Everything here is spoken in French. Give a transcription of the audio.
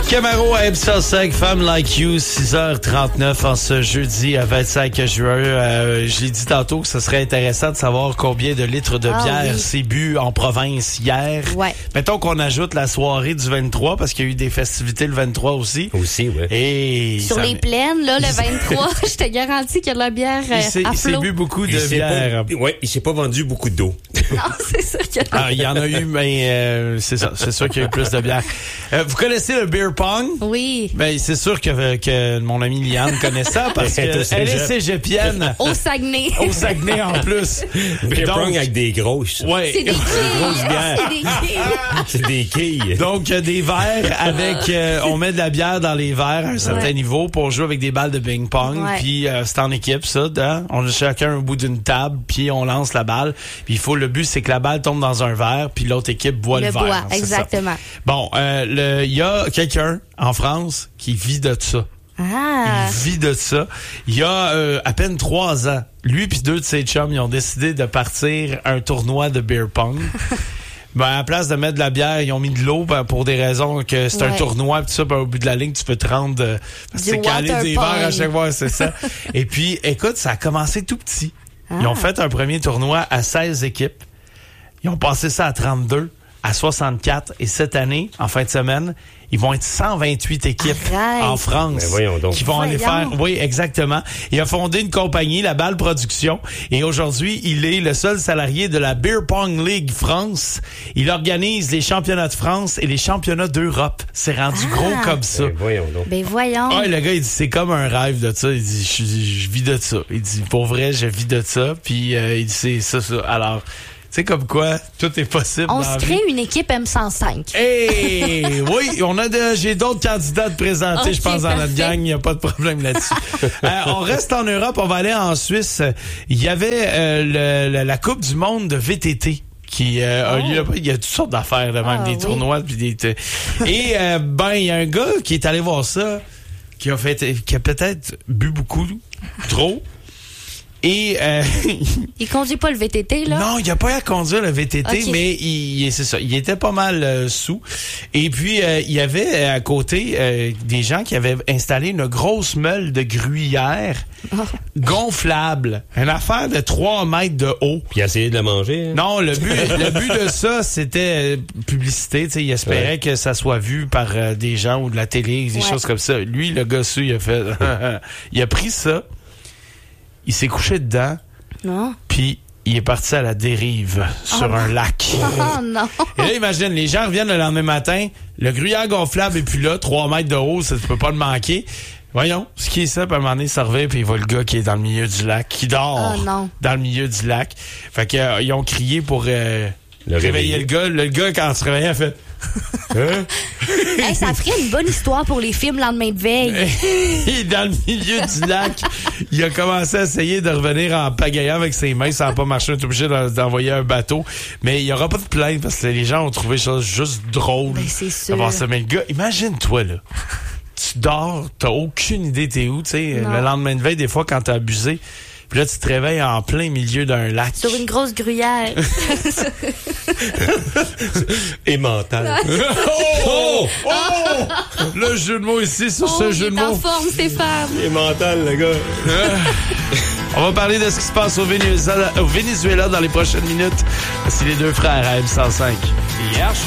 Camaro à M105, Femme Like You, 6h39 en ce jeudi 25 juin. Je l'ai dit tantôt que ce serait intéressant de savoir combien de litres de bière s'est bu en province hier. Ouais. Mettons qu'on ajoute la soirée du 23 parce qu'il y a eu des festivités le 23 aussi. Aussi, oui. Et sur les plaines, là, le 23, je te garantis qu'il y a de la bière à flot. Il s'est bu beaucoup de bière. Oui, il s'est pas vendu beaucoup d'eau. Non, c'est sûr qu'il y a il y en a eu, mais c'est ça. C'est sûr qu'il y a eu plus de bière. Vous connaissez le beer pong? Oui. Ben, c'est sûr que mon amie Liane connaît ça parce qu'elle est cégepienne. Au Saguenay. Au Saguenay, en plus. Beer pong avec des grosses. Ouais. C'est des quilles. Grosses bières. C'est des quilles. C'est des quilles. Donc, des verres avec... on met de la bière dans les verres à un certain niveau pour jouer avec des balles de ping-pong. Ouais. Puis, c'est en équipe, ça. On est chacun au bout d'une table, puis on lance la balle. Puis, le but, c'est que la balle tombe dans un verre, puis l'autre équipe boit le verre. Exactement. Bon, il y a quelqu'un en France qui vit de ça. Ah. Il vit de ça. Il y a à peine 3 ans, lui puis 2 de ses chums, ils ont décidé de partir un tournoi de beer pong. Ben, à la place de mettre de la bière, ils ont mis de l'eau pour des raisons que c'est un tournoi pis tout ça, au bout de la ligne, tu peux te rendre c'est caler des verres à chaque fois, c'est ça. Et puis, écoute, ça a commencé tout petit. Ils ont fait un premier tournoi à 16 équipes. Ils ont passé ça à 32, à 64. Et cette année, en fin de semaine, ils vont être 128 équipes en France qui vont aller faire... Oui, exactement. Il a fondé une compagnie, la Balle Production. Et aujourd'hui, il est le seul salarié de la Beer Pong League France. Il organise les championnats de France et les championnats d'Europe. C'est rendu gros comme ça. Ben voyons. Ouais, le gars, il dit, c'est comme un rêve de ça. Il dit, je vis de ça. Il dit, pour vrai, je vis de ça. Puis, il dit, c'est ça. Alors... C'est comme quoi, tout est possible. On se crée une équipe M105. Hey, oui, j'ai d'autres candidats de présenter, je pense, dans notre gang. Il n'y a pas de problème là-dessus. On reste en Europe, on va aller en Suisse. Il y avait la Coupe du monde de VTT. Qui a lieu, il y a toutes sortes d'affaires, là, même des tournois. Puis et il y a un gars qui est allé voir ça, qui a peut-être bu beaucoup, trop. Et il conduit pas le VTT, là? Non, il a pas à conduire le VTT, mais c'est ça. Il était pas mal sous. Et puis, il y avait à côté des gens qui avaient installé une grosse meule de gruyère gonflable. Une affaire de 3 mètres de haut. Puis essayer de la manger. Hein? Non, le but de ça, c'était publicité. Il espérait que ça soit vu par des gens ou de la télé, des choses comme ça. Lui, le gars il a fait... il a pris ça. Il s'est couché dedans. Non. Puis il est parti à la dérive sur un lac. Oh non. Et là, imagine, les gens reviennent le lendemain matin, le gruyère gonflable est plus là, 3 mètres de haut, ça, tu peux pas le manquer. Voyons, ce qui est ça, puis à un moment donné, ça revient, puis il voit le gars qui est dans le milieu du lac, qui dort dans le milieu du lac. Fait que ils ont crié pour réveiller le gars. Le gars, quand il se réveillait, a fait... Hey, ça ferait une bonne histoire pour les films lendemain de veille. Et dans le milieu du lac, il a commencé à essayer de revenir en pagayant avec ses mains. Ça n'a pas marché. On est obligé d'envoyer un bateau. Mais il n'y aura pas de plainte parce que les gens ont trouvé ça juste drôle. Ben, c'est sûr. Mais le gars, imagine-toi, là. Tu dors, t'as aucune idée t'es où, tu sais. Le lendemain de veille, des fois, quand t'as abusé. Puis là, tu te réveilles en plein milieu d'un lac. Sur une grosse gruyère. Et mental. Le jeu de mots ici, sur ce jeu de mots. Il est en forme, Stéphane. Et mental, le gars. On va parler de ce qui se passe au Venezuela dans les prochaines minutes. C'est les 2 frères à M105. Hier,